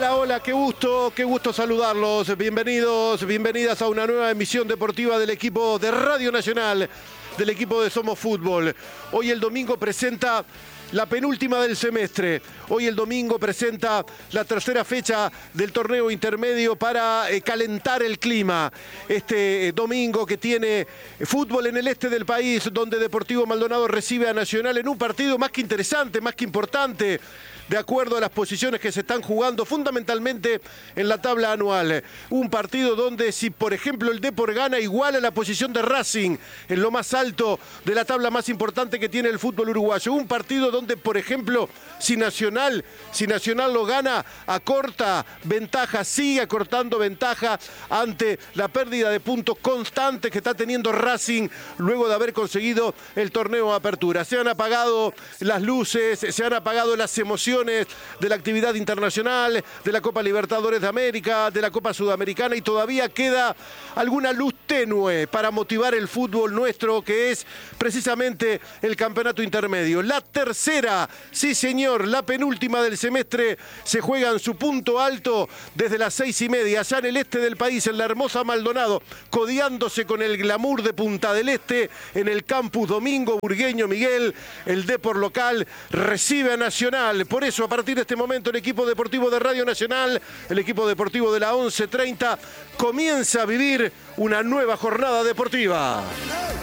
Hola, hola, qué gusto saludarlos. Bienvenidos, bienvenidas a una nueva emisión deportiva del equipo de Radio Nacional, del equipo de Somos Fútbol. Hoy el domingo presenta la penúltima del semestre. Hoy el domingo presenta la tercera fecha del torneo intermedio para calentar el clima. Este domingo que tiene fútbol en el este del país, donde Deportivo Maldonado recibe a Nacional en un partido más que interesante, más que importante, de acuerdo a las posiciones que se están jugando fundamentalmente en la tabla anual. Un partido donde si, por ejemplo, el Depor gana, iguala la posición de Racing en lo más alto de la tabla más importante que tiene el fútbol uruguayo. Un partido donde, por ejemplo, si Nacional lo gana, acorta ventaja, sigue acortando ventaja ante la pérdida de puntos constantes que está teniendo Racing luego de haber conseguido el torneo de apertura. Se han apagado las luces, se han apagado las emociones de la actividad internacional, de la Copa Libertadores de América, de la Copa Sudamericana, y todavía queda alguna luz tenue para motivar el fútbol nuestro, que es precisamente el campeonato intermedio. La tercera, sí señor, la penúltima del semestre, se juega en su punto alto desde las 6:30, allá en el este del país, en la hermosa Maldonado, codeándose con el glamour de Punta del Este, en el campus Domingo Burgueño Miguel. El Depor local recibe a Nacional. Por eso, a partir de este momento, el equipo deportivo de Radio Nacional, el equipo deportivo de la 11:30, comienza a vivir una nueva jornada deportiva.